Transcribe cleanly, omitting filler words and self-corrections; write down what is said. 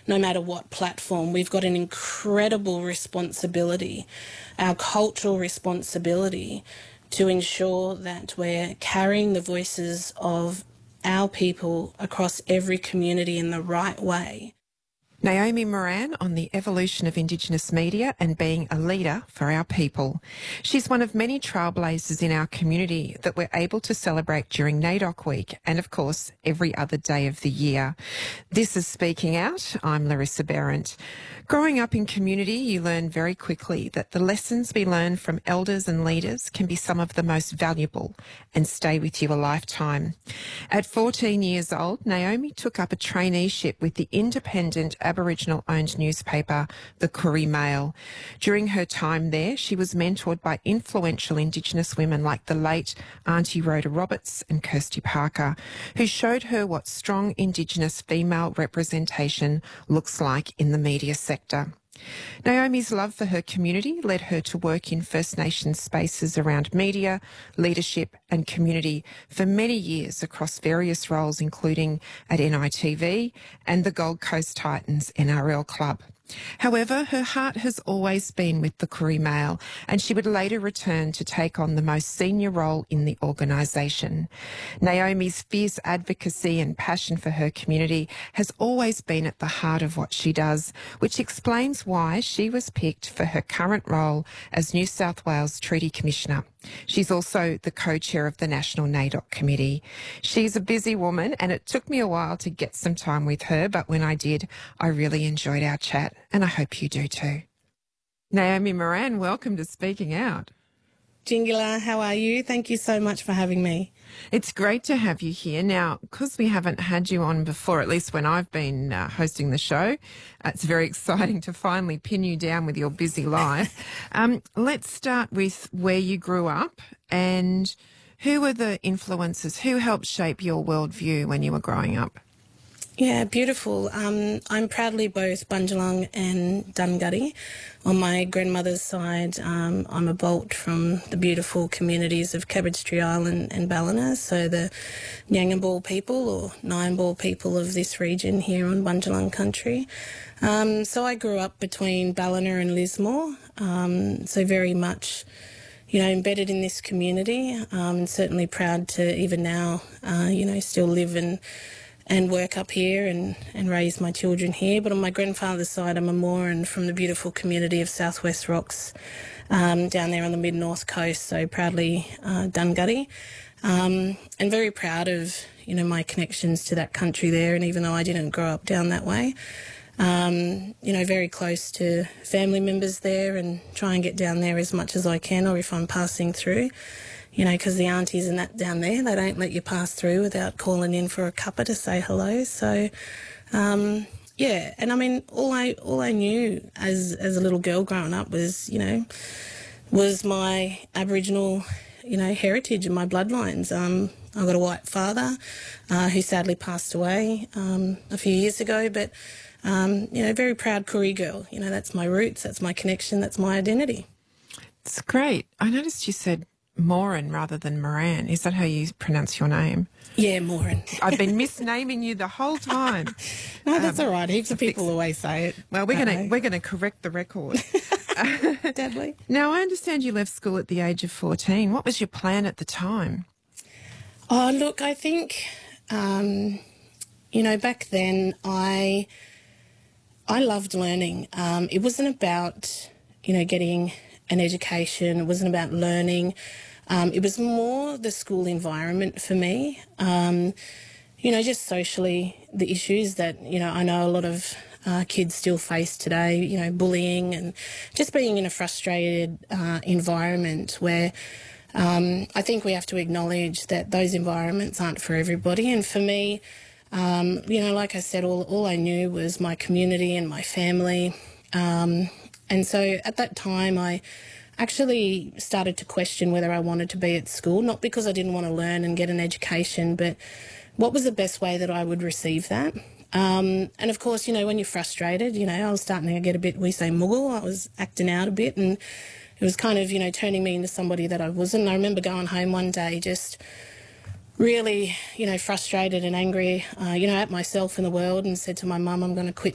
no matter what platform. We've got an incredible responsibility, our cultural responsibility, to ensure that we're carrying the voices of our people across every community in the right way. Naomi Moran on the evolution of Indigenous media and being a leader for our people. She's one of many trailblazers in our community that we're able to celebrate during NAIDOC Week and, of course, every other day of the year. This is Speaking Out. I'm Larissa Behrendt. Growing up in community, you learn very quickly that the lessons we learn from elders and leaders can be some of the most valuable and stay with you a lifetime. At 14 years old, Naomi took up a traineeship with the independent Aboriginal-owned newspaper, the Koori Mail. During her time there, she was mentored by influential Indigenous women like the late Auntie Rhoda Roberts and Kirsty Parker, who showed her what strong Indigenous female representation looks like in the media sector. Naomi's love for her community led her to work in First Nations spaces around media, leadership and community for many years across various roles, including at NITV and the Gold Coast Titans NRL club. However, her heart has always been with the Koori Mail, and she would later return to take on the most senior role in the organisation. Naomi's fierce advocacy and passion for her community has always been at the heart of what she does, which explains why she was picked for her current role as New South Wales Treaty Commissioner. She's also the co-chair of the National NAIDOC Committee. She's a busy woman, and it took me a while to get some time with her, but when I did, I really enjoyed our chat, and I hope you do too. Naomi Moran, welcome to Speaking Out. Jingila, how are you? Thank you so much for having me. It's great to have you here. Now, because we haven't had you on before, at least when I've been hosting the show, it's very exciting to finally pin you down with your busy life. Let's start with where you grew up and who were the influences, who helped shape your worldview when you were growing up? Yeah, beautiful. I'm proudly both Bundjalung and Dunghutti. On my grandmother's side, I'm a Bolt from the beautiful communities of Cabbage Tree Island and Ballina, so the Nyangabal people or Nyimbal people of this region here on Bundjalung country. So I grew up between Ballina and Lismore, so very much, embedded in this community, and certainly proud to even now, still live and work up here and raise my children here. But on my grandfather's side, I'm a Moran from the beautiful community of Southwest Rocks down there on the mid-north coast, so proudly Dunghutti. And very proud of, my connections to that country there, and even though I didn't grow up down that way, very close to family members there and try and get down there as much as I can, or if I'm passing through. Because the aunties and that down there, they don't let you pass through without calling in for a cuppa to say hello. So, yeah. And I mean, all I knew as a little girl growing up was, was my Aboriginal, heritage and my bloodlines. I've got a white father who sadly passed away a few years ago, but, very proud Koori girl. That's my roots, that's my connection, that's my identity. It's great. I noticed you said Moran rather than Moran. Is that how you pronounce your name? Yeah, Moran. I've been misnaming you the whole time. No, that's all right. Heaps of people always say it. Well, we're going to correct the record. Deadly. Now, I understand you left school at the age of 14. What was your plan at the time? Oh, look, I think, back then I loved learning. It wasn't about, getting an education. It wasn't about learning. It was more the school environment for me. Just socially, the issues that, I know a lot of kids still face today, bullying and just being in a frustrated environment where I think we have to acknowledge that those environments aren't for everybody. And for me, like I said, all I knew was my community and my family. And so at that time, I actually started to question whether I wanted to be at school, not because I didn't want to learn and get an education, but what was the best way that I would receive that? And of course, when you're frustrated, I was starting to get a bit, we say muggle, I was acting out a bit, and it was kind of, turning me into somebody that I wasn't. I remember going home one day just really, frustrated and angry, at myself and the world, and said to my mum, I'm going to quit